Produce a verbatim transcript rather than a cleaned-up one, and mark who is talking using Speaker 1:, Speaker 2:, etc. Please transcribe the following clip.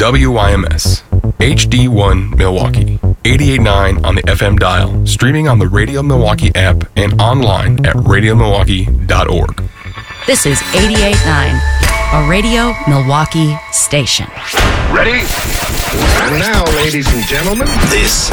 Speaker 1: W Y M S, H D one Milwaukee, eighty-eight point nine on the F M dial, streaming on the Radio Milwaukee app and online at radio milwaukee dot org.
Speaker 2: This is eighty-eight point nine, a Radio Milwaukee station.
Speaker 3: Ready? And now, ladies and gentlemen,
Speaker 4: this